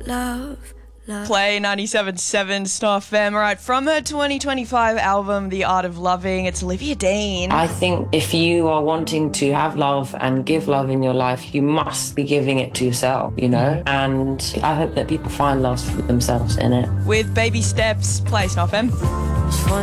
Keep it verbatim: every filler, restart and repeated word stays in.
love, love. Play ninety-seven point seven Star F M. All right, from her twenty twenty-five album, The Art of Loving, it's Olivia Dean. I think if you are wanting to have love and give love in your life, you must be giving it to yourself, you know? And I hope that people find love for themselves in it. With Baby Steps, play Star F M. Just wanna